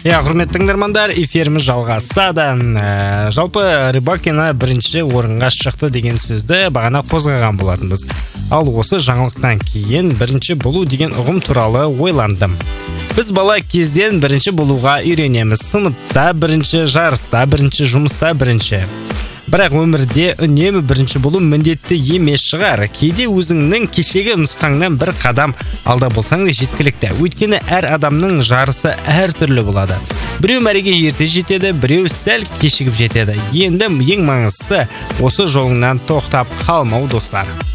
Құрметті тыңдармандар, эфиріміз жалғасады. Жалпы Рыбакина бірінші орынға шықты деген сөзді бағана қозғаған болатынбыз. Ал осы жаңалықтан кейін бірінші болу деген ұғым туралы ойландым. Біз бала кезден бірінші болуға үйренеміз. Сыныпта бірінші, жарыста бірінші, жұмыста бірінші. Бірақ өмірде үнемі бірінші болу міндетті емес шығар. Кейде өзіңнің кешегі нұсқаңнан бір қадам алда болсаң да жеткілікті. Өйткені әр адамның жарысы әр түрлі болады. Біреу мәреге ерте жетеді, біреу сәл кешігіп жетеді. Енді ең маңыздысы осы жолыңнан тоқтап қалмау, достар.